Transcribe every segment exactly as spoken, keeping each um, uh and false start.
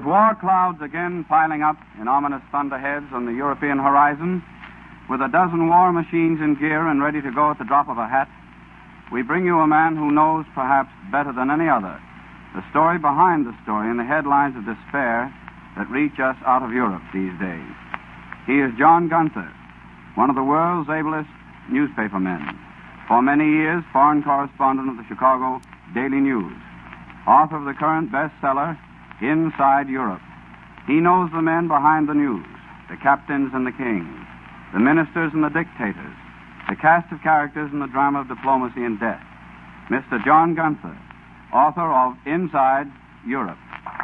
With war clouds again piling up in ominous thunderheads on the European horizon, with a dozen war machines in gear and ready to go at the drop of a hat, we bring you a man who knows, perhaps better than any other, the story behind the story and the headlines of despair that reach us out of Europe these days. He is John Gunther, one of the world's ablest newspaper men. For many years, foreign correspondent of the Chicago Daily News, author of the current bestseller, Inside Europe. He knows the men behind the news, the captains and the kings, the ministers and the dictators, the cast of characters in the drama of diplomacy and death. Mister John Gunther, author of Inside Europe.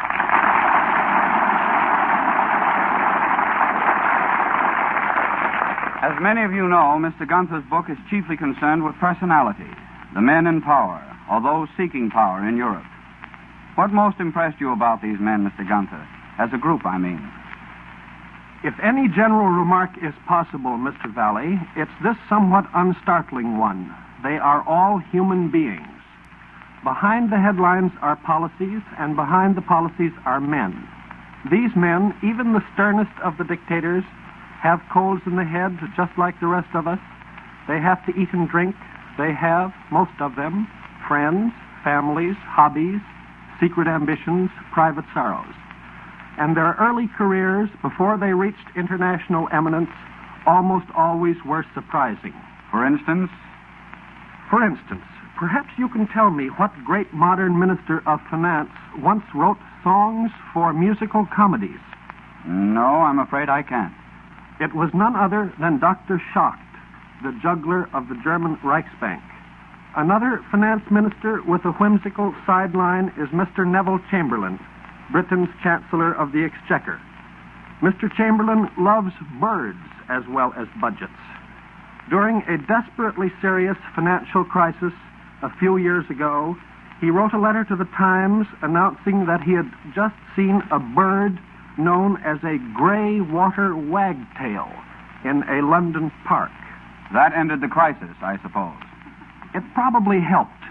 As many of you know, Mister Gunther's book is chiefly concerned with personality, the men in power, or those seeking power in Europe. What most impressed you about these men, Mister Gunther? As a group, I mean. If any general remark is possible, Mister Valley, it's this somewhat unstartling one. They are all human beings. Behind the headlines are policies, and behind the policies are men. These men, even the sternest of the dictators, have colds in the head just like the rest of us. They have to eat and drink. They have, most of them, friends, families, hobbies, secret ambitions, private sorrows. And their early careers, before they reached international eminence, almost always were surprising. For instance? For instance, perhaps you can tell me what great modern minister of finance once wrote songs for musical comedies. No, I'm afraid I can't. It was none other than Doctor Schacht, the juggler of the German Reichsbank. Another finance minister with a whimsical sideline is Mister Neville Chamberlain, Britain's Chancellor of the Exchequer. Mister Chamberlain loves birds as well as budgets. During a desperately serious financial crisis a few years ago, he wrote a letter to the Times announcing that he had just seen a bird known as a gray water wagtail in a London park. That ended the crisis, I suppose. It probably helped.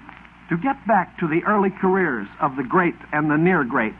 To get back to the early careers of the great and the near great,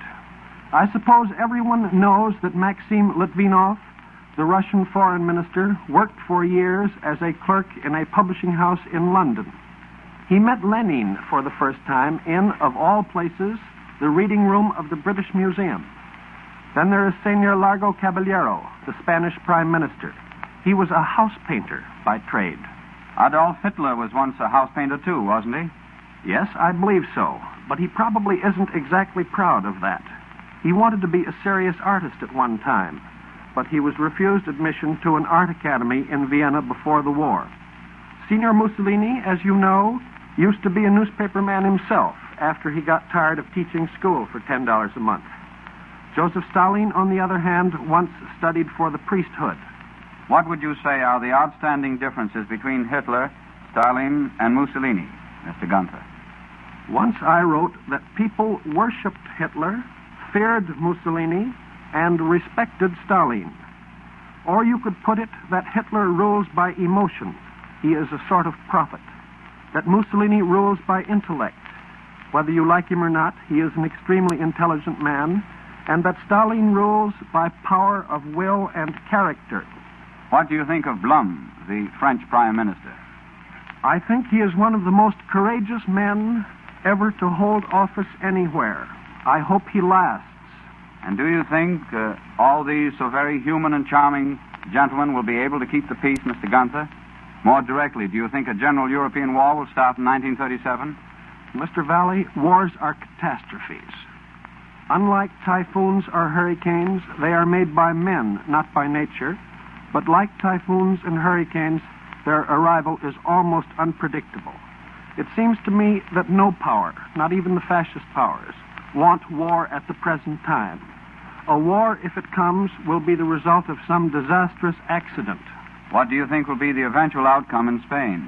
I suppose everyone knows that Maxim Litvinov, the Russian foreign minister, worked for years as a clerk in a publishing house in London. He met Lenin for the first time in, of all places, the reading room of the British Museum. Then there is Senor Largo Caballero, the Spanish prime minister. He was a house painter by trade. Adolf Hitler was once a house painter too, wasn't he? Yes, I believe so, but he probably isn't exactly proud of that. He wanted to be a serious artist at one time, but he was refused admission to an art academy in Vienna before the war. Signor Mussolini, as you know, used to be a newspaperman himself after he got tired of teaching school for ten dollars a month. Joseph Stalin, on the other hand, once studied for the priesthood. What would you say are the outstanding differences between Hitler, Stalin, and Mussolini, Mister Gunther? Once I wrote that people worshipped Hitler, feared Mussolini, and respected Stalin. Or you could put it that Hitler rules by emotion. He is a sort of prophet. That Mussolini rules by intellect. Whether you like him or not, he is an extremely intelligent man. And that Stalin rules by power of will and character. What do you think of Blum, the French Prime Minister? I think he is one of the most courageous men ever to hold office anywhere. I hope he lasts. And do you think uh, all these so very human and charming gentlemen will be able to keep the peace, Mister Gunther? More directly, do you think a general European war will start in nineteen thirty-seven? Mister Valley, wars are catastrophes. Unlike typhoons or hurricanes, they are made by men, not by nature. But like typhoons and hurricanes, their arrival is almost unpredictable. It seems to me that no power, not even the fascist powers, want war at the present time. A war, if it comes, will be the result of some disastrous accident. What do you think will be the eventual outcome in Spain?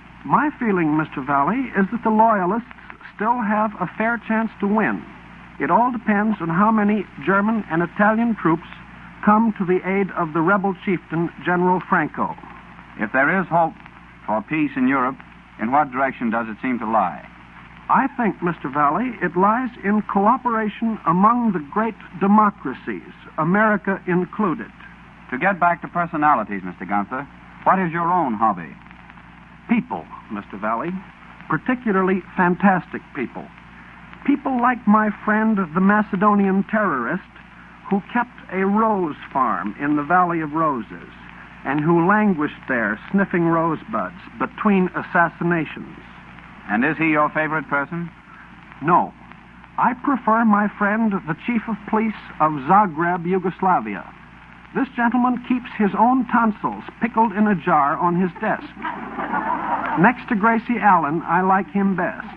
My feeling, Mister Valley, is that the loyalists still have a fair chance to win. It all depends on how many German and Italian troops come to the aid of the rebel chieftain, General Franco. If there is hope for peace in Europe, in what direction does it seem to lie? I think, Mister Valley, it lies in cooperation among the great democracies, America included. To get back to personalities, Mister Gunther, what is your own hobby? People, Mister Valley, particularly fantastic people. People like my friend, the Macedonian terrorist, who kept a rose farm in the Valley of Roses and who languished there sniffing rosebuds between assassinations. And is he your favorite person? No. I prefer my friend, the chief of police of Zagreb, Yugoslavia. This gentleman keeps his own tonsils pickled in a jar on his desk. Next to Gracie Allen, I like him best.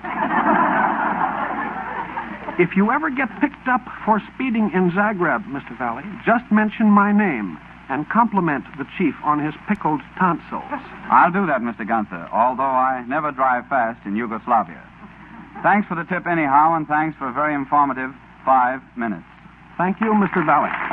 If you ever get picked up for speeding in Zagreb, Mister Valley, just mention my name and compliment the chief on his pickled tonsils. I'll do that, Mister Gunther, although I never drive fast in Yugoslavia. Thanks for the tip anyhow, and thanks for a very informative five minutes. Thank you, Mister Valley.